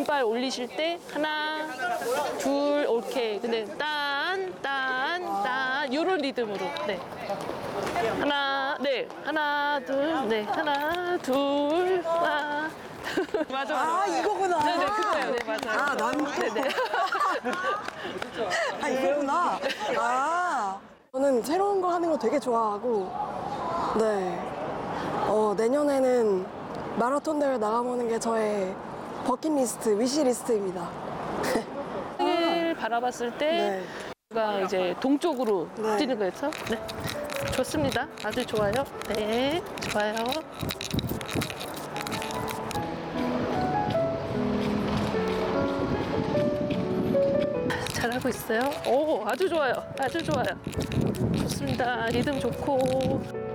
왼발 올리실 때 하나, 둘, 오케이. 근데 딴, 요런 리듬으로. 네. 하나, 네. 하나, 둘, 네. 하나, 둘, 하나. 맞아. 아, 이거구나. 네네, 그거예요. 네, 맞아요. 아, 난. 네네. 아, 이거구나. 아. 저는 새로운 거 하는 거 되게 좋아하고, 네. 내년에는 마라톤 대회 나가보는 게 저의 버킷리스트, 위시리스트입니다. 을 바라봤을 때, 네. 가 이제 동쪽으로 네. 뛰는 거였죠? 네. 좋습니다. 아주 좋아요. 네. 좋아요. 잘하고 있어요. 오, 아주 좋아요. 아주 좋아요. 좋습니다. 리듬 좋고.